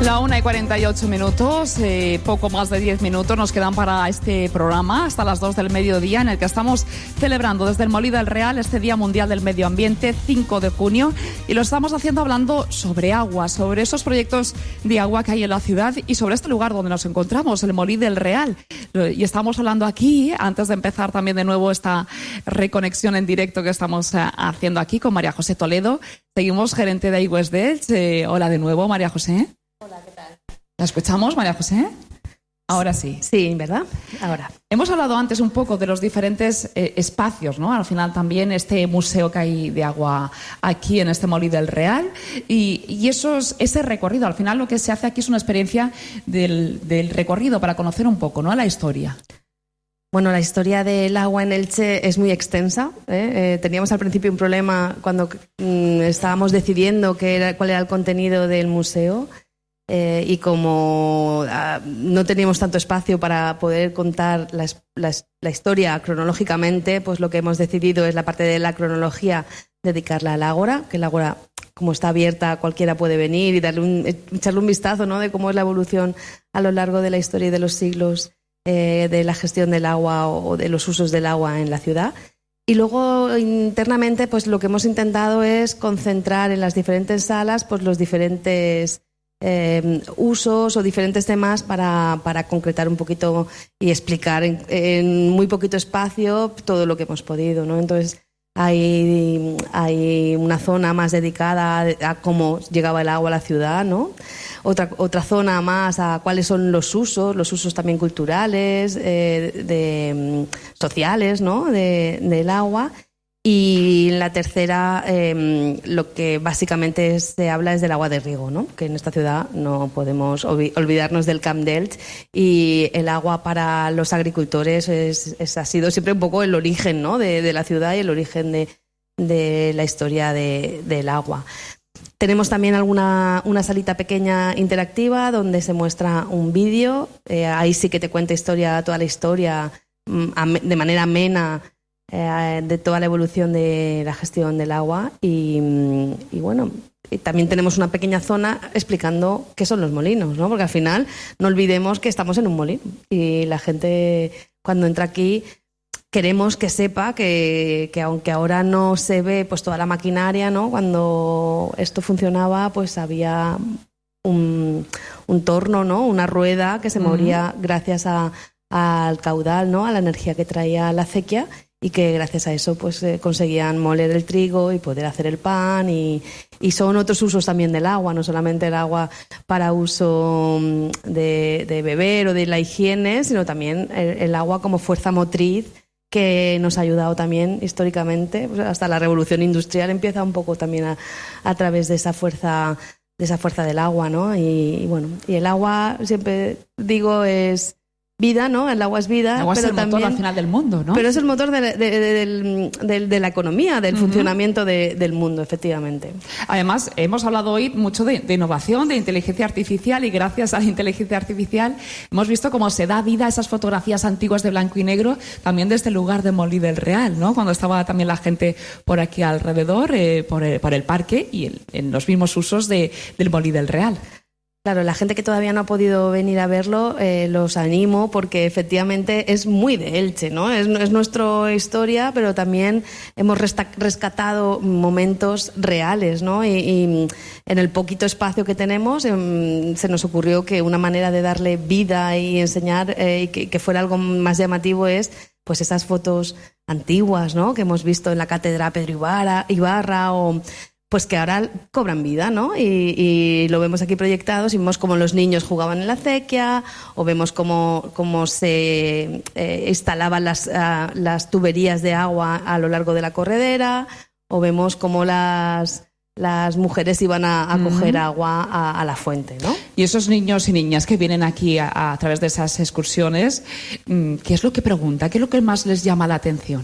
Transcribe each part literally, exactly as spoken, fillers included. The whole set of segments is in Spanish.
La una y cuarenta y ocho minutos, eh, poco más de diez minutos nos quedan para este programa, hasta las dos del mediodía, en el que estamos celebrando desde el Molí del Real este Día Mundial del Medio Ambiente, cinco de junio, y lo estamos haciendo hablando sobre agua, sobre esos proyectos de agua que hay en la ciudad y sobre este lugar donde nos encontramos, el Molí del Real. Y estamos hablando aquí, antes de empezar también de nuevo esta reconexión en directo que estamos eh, haciendo aquí con María José Toledo. Seguimos, gerente de iWest Delch. Eh, hola de nuevo, María José. Hola, ¿qué tal? ¿La escuchamos, María José? Ahora sí. Sí, ¿verdad? Ahora. Hemos hablado antes un poco de los diferentes eh, espacios, ¿no? Al final también este museo que hay de agua aquí en este Molí del Real y, y esos, ese recorrido. Al final lo que se hace aquí es una experiencia del, del recorrido para conocer un poco, ¿no? La historia. Bueno, la historia del agua en Elche es muy extensa. ¿eh? Eh, teníamos al principio un problema cuando mm, estábamos decidiendo qué era, cuál era el contenido del museo. Eh, y como uh, no teníamos tanto espacio para poder contar la, la, la historia cronológicamente, pues lo que hemos decidido es la parte de la cronología dedicarla al ágora, que el ágora, como está abierta, cualquiera puede venir y darle un, echarle un vistazo, ¿no?, de cómo es la evolución a lo largo de la historia y de los siglos eh, de la gestión del agua o de los usos del agua en la ciudad. Y luego internamente, pues lo que hemos intentado es concentrar en las diferentes salas pues los diferentes Eh, usos o diferentes temas para, para concretar un poquito y explicar en, en muy poquito espacio todo lo que hemos podido, ¿no? Entonces hay, hay una zona más dedicada a cómo llegaba el agua a la ciudad, ¿no? Otra, otra zona más a cuáles son los usos, los usos también culturales, eh, de, sociales, ¿no?, de, del agua. Y la tercera, eh, lo que básicamente se habla es del agua de riego, ¿no?, que en esta ciudad no podemos olvidarnos del Camp Delch, y el agua para los agricultores es, es, ha sido siempre un poco el origen, ¿no?, de, de la ciudad y el origen de, de la historia de, del agua. Tenemos también alguna una salita pequeña interactiva donde se muestra un vídeo, eh, ahí sí que te cuenta historia, toda la historia de manera amena, de toda la evolución de la gestión del agua y, y bueno, y también tenemos una pequeña zona explicando qué son los molinos, ¿no? Porque al final no olvidemos que estamos en un molino y la gente cuando entra aquí queremos que sepa que, que aunque ahora no se ve pues toda la maquinaria, ¿no?, cuando esto funcionaba pues había un, un torno, ¿no?, una rueda que se movía uh-huh. gracias a, al caudal, ¿no?, a la energía que traía la acequia, y que gracias a eso pues eh, conseguían moler el trigo y poder hacer el pan y, y son otros usos también del agua, no solamente el agua para uso de, de beber o de la higiene, sino también el, el agua como fuerza motriz que nos ha ayudado también históricamente, pues hasta la revolución industrial empieza un poco también a, a través de esa fuerza de esa fuerza del agua, ¿no? Y, y bueno, y el agua siempre digo es vida, ¿no? El agua es vida. El agua pero es el también, motor al final del mundo, ¿no? Pero es el motor de, de, de, de, de la economía, del uh-huh. funcionamiento de, del mundo, efectivamente. Además, hemos hablado hoy mucho de, de innovación, de inteligencia artificial, y gracias a la inteligencia artificial hemos visto cómo se da vida a esas fotografías antiguas de blanco y negro, también desde el lugar de Molí del Real, ¿no? Cuando estaba también la gente por aquí alrededor, eh, por, el, por el parque y el, en los mismos usos de, del Molí del Real. Claro, la gente que todavía no ha podido venir a verlo, eh, los animo porque efectivamente es muy de Elche, ¿no? Es, es nuestra historia, pero también hemos resta- rescatado momentos reales, ¿no? Y, y en el poquito espacio que tenemos eh, se nos ocurrió que una manera de darle vida y enseñar eh, y que, que fuera algo más llamativo es pues esas fotos antiguas, ¿no?, que hemos visto en la cátedra Pedro Ibarra, Ibarra o pues que ahora cobran vida, ¿no? Y, y lo vemos aquí proyectados y vemos cómo los niños jugaban en la acequia o vemos cómo, cómo se eh, instalaban las, uh, las tuberías de agua a lo largo de la corredera o vemos cómo las, las mujeres iban a, a coger uh-huh. agua a, a la fuente, ¿no? Y esos niños y niñas que vienen aquí a, a través de esas excursiones, ¿qué es lo que preguntan? ¿Qué es lo que más les llama la atención?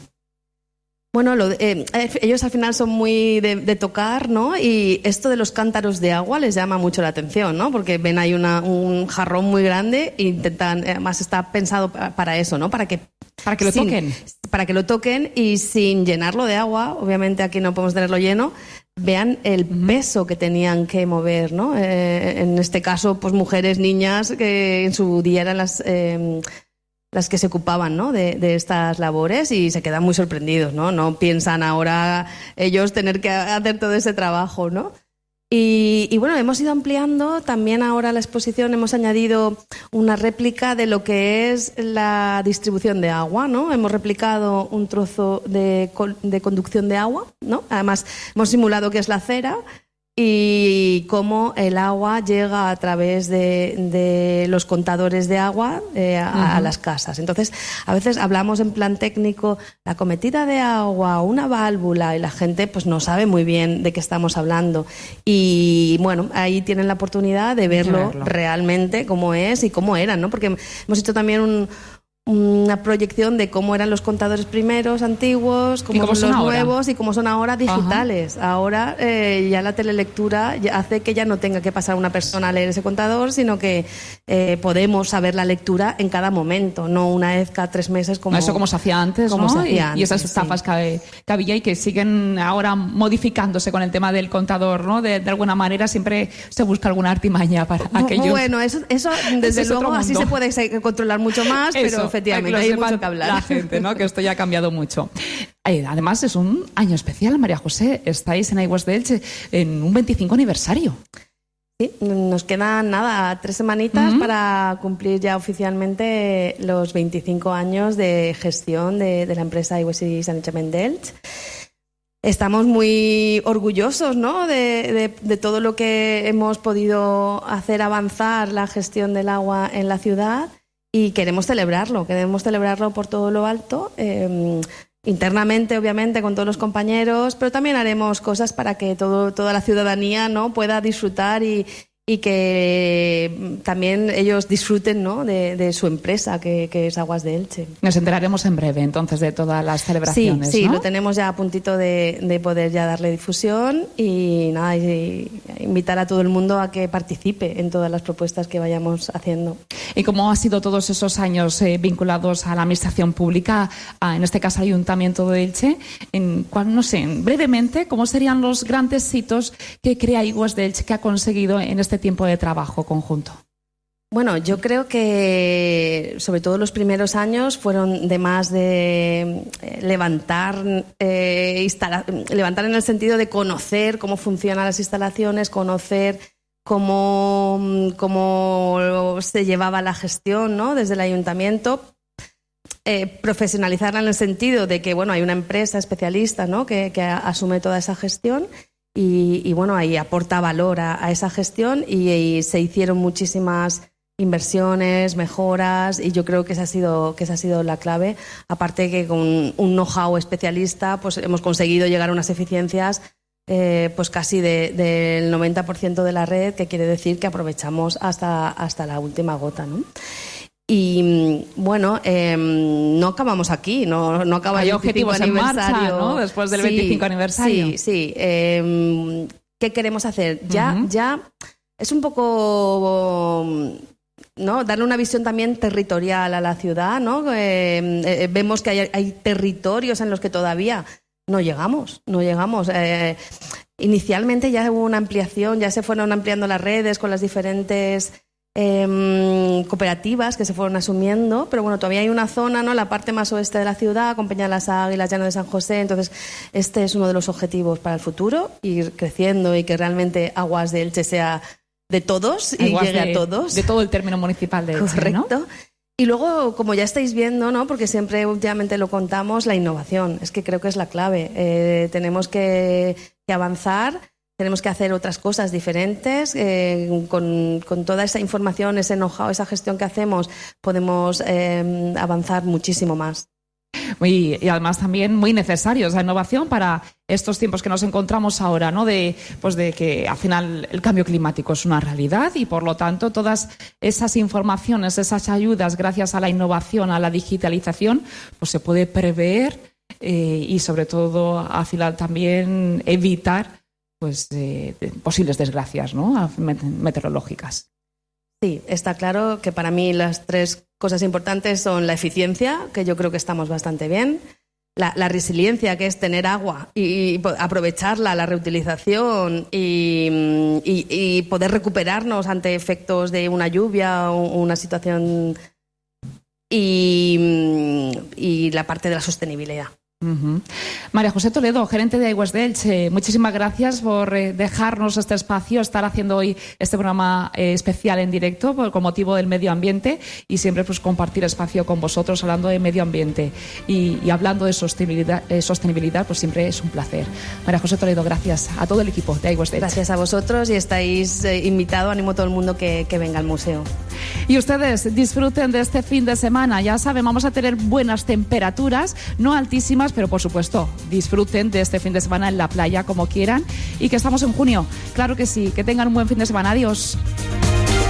Bueno, lo, eh, ellos al final son muy de, de tocar, ¿no? Y esto de los cántaros de agua les llama mucho la atención, ¿no? Porque ven ahí una, un jarrón muy grande e intentan, además está pensado para eso, ¿no? Para que para que lo sin, toquen. Para que lo toquen y sin llenarlo de agua, obviamente aquí no podemos tenerlo lleno, vean el peso que tenían que mover, ¿no? Eh, en este caso, pues mujeres, niñas, que en su día eran las, eh, las que se ocupaban, ¿no? de, de estas labores, y se quedan muy sorprendidos, ¿no? No piensan ahora ellos tener que hacer todo ese trabajo, ¿no? Y, y bueno, hemos ido ampliando también ahora la exposición, hemos añadido una réplica de lo que es la distribución de agua, ¿no? Hemos replicado un trozo de, de conducción de agua, ¿no? Además, hemos simulado que es la acera y cómo el agua llega a través de, de los contadores de agua eh, a, uh-huh. a las casas. Entonces, a veces hablamos en plan técnico, la cometida de agua, una válvula, y la gente pues no sabe muy bien de qué estamos hablando. Y bueno, ahí tienen la oportunidad de verlo, de verlo. realmente cómo es y cómo eran, ¿no? Porque hemos hecho también un... una proyección de cómo eran los contadores primeros, antiguos, cómo, cómo son los ahora? nuevos y cómo son ahora digitales. Ajá. Ahora eh, ya la telelectura ya hace que ya no tenga que pasar una persona a leer ese contador, sino que eh, podemos saber la lectura en cada momento, no una vez cada tres meses como... No, eso como se hacía antes, como ¿no? se hacía y, antes, y esas estafas sí. que, que había y que siguen ahora modificándose con el tema del contador, ¿no? De, de alguna manera siempre se busca alguna artimaña para aquellos... Bueno, eso, eso desde es luego así se puede controlar mucho más, eso, pero efectivamente hay mucho que hablar. La gente, ¿no? Que esto ya ha cambiado mucho. Además, es un año especial, María José. Estáis en iWest de Elche en un veinticinco aniversario. Sí, nos quedan nada, tres semanitas uh-huh. para cumplir ya oficialmente los veinticinco años de gestión de, de la empresa iWest y Sanitament de Elche. Estamos muy orgullosos, ¿no? de, de, de todo lo que hemos podido hacer avanzar la gestión del agua en la ciudad. Y queremos celebrarlo, queremos celebrarlo por todo lo alto, eh, internamente, obviamente, con todos los compañeros, pero también haremos cosas para que todo, toda la ciudadanía, ¿no? pueda disfrutar y, y que también ellos disfruten, ¿no? de, de su empresa, que, que es Aguas de Elche. Nos enteraremos en breve, entonces, de todas las celebraciones, Sí, sí, ¿no? lo tenemos ya a puntito de, de poder ya darle difusión y nada, y, y invitar a todo el mundo a que participe en todas las propuestas que vayamos haciendo. ¿Y cómo han sido todos esos años eh, vinculados a la administración pública, a, en este caso al Ayuntamiento de Elche? En, cuál, no sé, brevemente, ¿cómo serían los grandes hitos que crea iWest de Elche que ha conseguido en este tiempo de trabajo conjunto? Bueno, yo creo que sobre todo los primeros años fueron de más de levantar, eh, instala- levantar en el sentido de conocer cómo funcionan las instalaciones, conocer cómo, cómo se llevaba la gestión, ¿no? Desde el ayuntamiento. Eh, profesionalizarla en el sentido de que bueno, hay una empresa especialista, ¿no? que, que asume toda esa gestión y, y bueno, ahí aporta valor a, a esa gestión y, y se hicieron muchísimas inversiones, mejoras, y yo creo que esa ha sido, que esa ha sido la clave. Aparte que con un know-how especialista pues hemos conseguido llegar a unas eficiencias eh, pues casi de, del noventa por ciento de la red, que quiere decir que aprovechamos hasta, hasta la última gota, ¿no? Y bueno, eh, no acabamos aquí, no, no acaba Hay el veinticinco objetivos en aniversario. marcha, ¿no? Después del sí, veinticinco aniversario. Sí, sí. Eh, ¿Qué queremos hacer? Ya, uh-huh. ya es un poco, ¿no? Darle una visión también territorial a la ciudad, ¿no? Eh, eh, vemos que hay, hay territorios en los que todavía no llegamos, no llegamos. Eh, inicialmente ya hubo una ampliación, ya se fueron ampliando las redes con las diferentes Eh, cooperativas que se fueron asumiendo, pero bueno, todavía hay una zona, ¿no? La parte más oeste de la ciudad, con Peña de las Águilas, Llano de San José. Entonces, este es uno de los objetivos para el futuro, ir creciendo y que realmente Aguas de Elche sea de todos y Aguas llegue de, a todos. De todo el término municipal de Elche, correcto, ¿no? Y luego, como ya estáis viendo, ¿no? Porque siempre últimamente lo contamos, la innovación. Es que creo que es la clave. Eh, tenemos que, que avanzar. Tenemos que hacer otras cosas diferentes. Eh, con, con toda esa información, ese know-how, esa gestión que hacemos, podemos eh, avanzar muchísimo más. Y, y además también muy necesario esa innovación para estos tiempos que nos encontramos ahora, ¿no? De, pues de que al final el cambio climático es una realidad y por lo tanto todas esas informaciones, esas ayudas gracias a la innovación, a la digitalización, pues se puede prever eh, y sobre todo al final también evitar pues eh, posibles desgracias, ¿no? meteorológicas. Sí, está claro que para mí las tres cosas importantes son la eficiencia, que yo creo que estamos bastante bien, la, la resiliencia que es tener agua y, y aprovecharla, la reutilización y, y, y poder recuperarnos ante efectos de una lluvia o una situación y, y la parte de la sostenibilidad. Uh-huh. María José Toledo, gerente de Aigües de Elche, muchísimas gracias por eh, dejarnos este espacio, estar haciendo hoy este programa eh, especial en directo por, con motivo del medio ambiente y siempre pues compartir espacio con vosotros hablando de medio ambiente y, y hablando de sostenibilidad, eh, sostenibilidad, pues siempre es un placer. María José Toledo, gracias a todo el equipo de Aigües de Elche. Gracias a vosotros y estáis eh, invitados, animo a todo el mundo que, que venga al museo. Y ustedes disfruten de este fin de semana, ya saben, vamos a tener buenas temperaturas, no altísimas, pero por supuesto, disfruten de este fin de semana en la playa como quieran y que estamos en junio. Claro que sí, que tengan un buen fin de semana. Adiós.